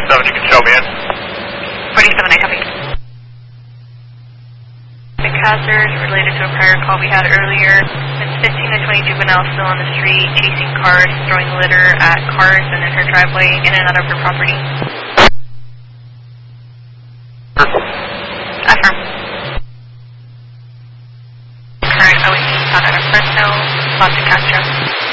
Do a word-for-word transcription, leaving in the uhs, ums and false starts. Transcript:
forty-seven, you can show me in. forty-seven, I copy. The hazard related to a prior call we had earlier. It's fifteen to twenty juveniles still on the street, chasing cars, throwing litter at cars and in her driveway, in and out of her property. Affirm. Current O E C found at a Fresno, Los Castro.